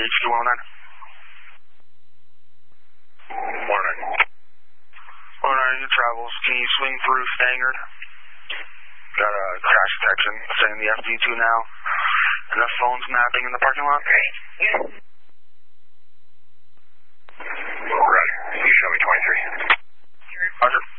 HQ109. Morning. 109 in travels. Can you swing through Stangard? Got a crash detection saying the FD2 now. And the phone's mapping in the parking lot. Okay. Right. You show me 23. Roger.